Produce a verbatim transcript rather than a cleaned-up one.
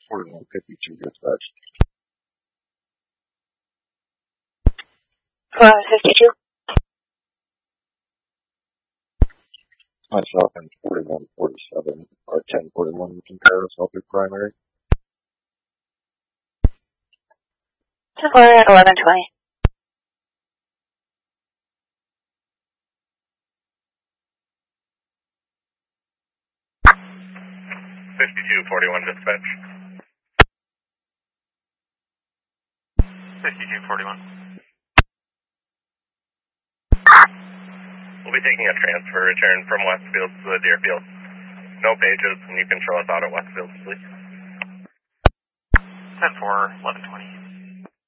forty-one fifty-two dispatch. forty-one fifty-two. Myself and forty-one forty-seven or ten forty-one in Paris, I'll be primary. ten forty-one eleven twenty. fifty-two forty-one dispatch. fifty-two forty-one. We'll be taking a transfer return from Westfield to the Deerfield. No pages, and you can show us out at Westfield, please. ten four eleven twenty.